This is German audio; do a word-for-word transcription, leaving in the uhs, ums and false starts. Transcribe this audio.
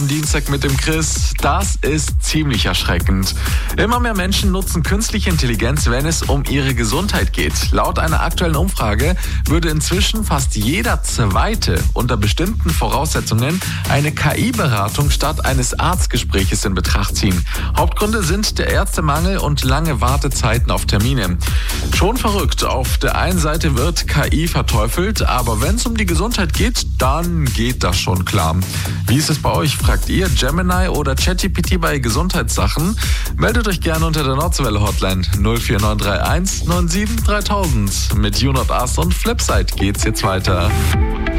Dienstag mit dem Chris. Das ist ziemlich erschreckend. Immer mehr Menschen nutzen künstliche Intelligenz, wenn es um ihre Gesundheit geht. Laut einer aktuellen Umfrage würde inzwischen fast jeder Zweite unter bestimmten Voraussetzungen eine K I-Beratung statt eines Arztgespräches in Betracht ziehen. Hauptgründe sind der Ärztemangel und lange Wartezeiten auf Termine. Schon verrückt. Auf der einen Seite wird K I verteufelt, aber wenn es um die Gesundheit geht, dann geht das schon klar. Wie ist es bei euch? Fragt ihr Gemini oder ChatGPT bei Gesundheitssachen? Meldet euch gerne unter der Nordwelle Hotline null vier neun drei eins neun sieben dreitausend. Mit You Not Us und Flipside geht's jetzt weiter.